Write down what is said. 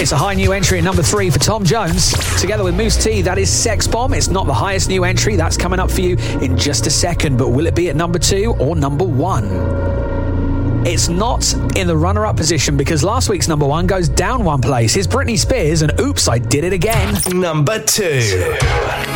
It's a high new entry at number 3 for Tom Jones. Together with Moose T, that is Sex Bomb. It's not the highest new entry. That's coming up for you in just a second. But will it be at number 2 or number 1? It's not in the runner-up position because last week's number 1 goes down one place. It's Britney Spears and Oops, I Did It Again. Number 2.